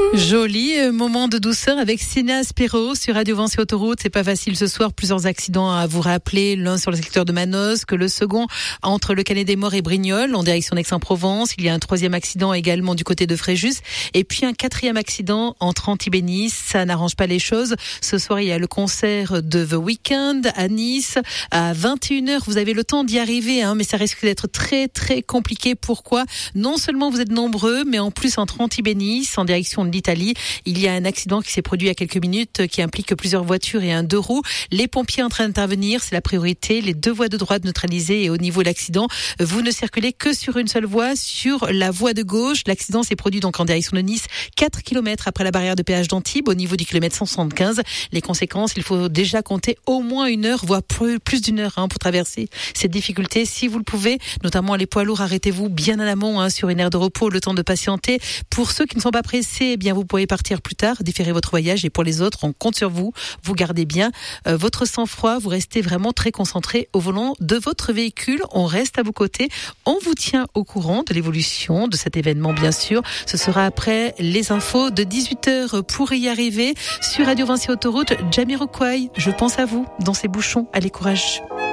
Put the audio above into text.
Joli moment de douceur avec Sina Spiro sur Radio Vinci Autoroute. C'est pas facile ce soir, plusieurs accidents à vous rappeler, l'un sur le secteur de Manosque, le second entre le Canet des Morts et Brignoles en direction d'Aix-en-Provence. Il y a un troisième accident également du côté de Fréjus et puis un quatrième accident entre Antibes et Nice. Ça n'arrange pas les choses. Ce soir, il y a le concert de The Weeknd à Nice à 21h. Vous avez le temps d'y arriver, mais ça risque d'être très très compliqué. Pourquoi ? Non seulement vous êtes nombreux, mais en plus entre Antibes et Nice en direction de l'Italie, il y a un accident qui s'est produit il y a quelques minutes qui implique plusieurs voitures et un 2 roues. Les pompiers en train d'intervenir, c'est la priorité. Les deux voies de droite neutralisées et au niveau de l'accident, vous ne circulez que sur une seule voie, sur la voie de gauche. L'accident s'est produit donc en direction de Nice, 4 km après la barrière de péage d'Antibes, au niveau du kilomètre 175. Les conséquences, il faut déjà compter au moins une heure, voire plus d'une heure pour traverser cette difficulté. Si vous le pouvez, notamment les poids lourds, arrêtez-vous bien en amont sur une aire de repos, le temps de patienter. Pour ceux qui ne sont pas pressés, vous pouvez partir plus tard, différer votre voyage, et pour les autres, on compte sur vous. Vous gardez bien votre sang-froid, vous restez vraiment très concentré au volant de votre véhicule. On reste à vos côtés, on vous tient au courant de l'évolution de cet événement, bien sûr. Ce sera après les infos de 18h pour y arriver sur Radio Vinci Autoroute. Jamiroquai, je pense à vous dans ces bouchons. Allez, courage.